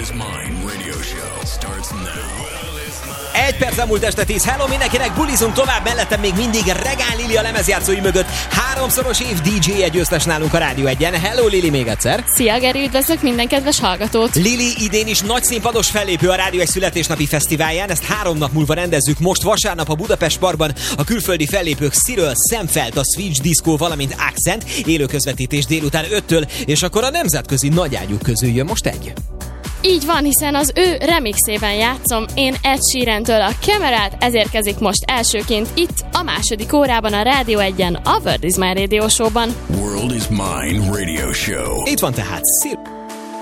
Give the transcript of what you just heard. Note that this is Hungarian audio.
is Mine Radio Show starts now. Egy perc elmúlt este 10. Hello mindenkinek, bulizunk tovább, mellettem még mindig Regál Lili a lemezjátszói mögött. 3-szoros év DJ-je győztes nálunk a Rádió 1-en. Hello Lili még egyszer. Szia Geri, üdvözlök minden kedves hallgatót. Lili idén is nagy színpados fellépő a Rádió 1 születésnapi fesztiválján. Ezt 3 nap múlva rendezzük most vasárnap a Budapest Parkban. A külföldi fellépők Cyril, Szemfeld, a Switch Disco, valamint Accent. Élő közvetítés délután 5-től, és akkor a nemzetközi nagyágyúk közül jön most egy. Így van, hiszen az ő remixében játszom én Ed Sheerantől a Camerát, ez érkezik most elsőként itt a második órában a Rádió 1-en, a World is Mine Radio Show-ban. World is Mine Radio Show. Itt van tehát Cyril.